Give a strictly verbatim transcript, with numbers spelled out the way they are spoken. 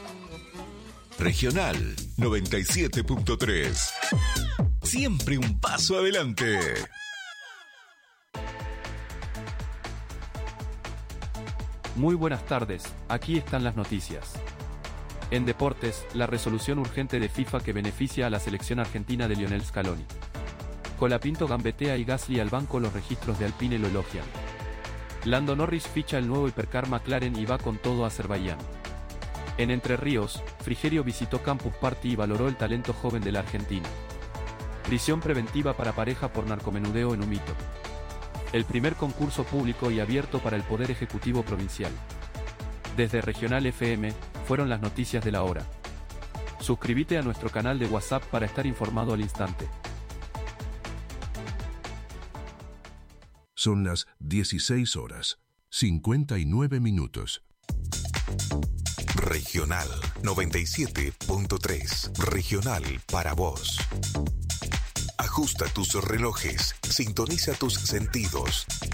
Regional noventa y siete punto tres. Siempre un paso adelante. Muy buenas tardes, aquí están las noticias. En deportes, la resolución urgente de FIFA que beneficia a la selección argentina de Lionel Scaloni. Colapinto gambetea y Gasly al banco, los registros de Alpine lo elogian. Lando Norris ficha el nuevo hipercar McLaren y va con todo a Azerbaiyán. En Entre Ríos, Frigerio visitó Campus Party y valoró el talento joven de la Argentina. Prisión preventiva para pareja por narcomenudeo en Humito. El primer concurso público y abierto para el Poder Ejecutivo Provincial. Desde Regional F M, fueron las noticias de la hora. Suscríbete a nuestro canal de WhatsApp para estar informado al instante. Son las dieciséis horas, cincuenta y nueve minutos. Regional noventa y siete punto tres. Regional para vos. Ajusta tus relojes, sintoniza tus sentidos.